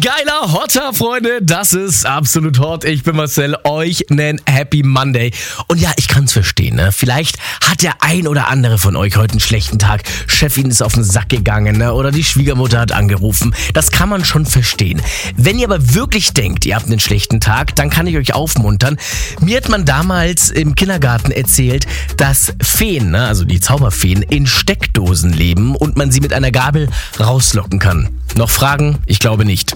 Geiler, hotter, Freunde, das ist absolut hot. Ich bin Marcel, euch nen Happy Monday. Und ja, ich kann's verstehen, ne? Vielleicht hat der ein oder andere von euch heute einen schlechten Tag. Chefin ist auf den Sack gegangen, ne? Oder die Schwiegermutter hat angerufen. Das kann man schon verstehen. Wenn ihr aber wirklich denkt, ihr habt einen schlechten Tag, dann kann ich euch aufmuntern. Mir hat man damals im Kindergarten erzählt, dass Feen, ne? Also die Zauberfeen, in Steckdosen leben und man sie mit einer Gabel rauslocken kann. Noch Fragen? Ich glaube nicht.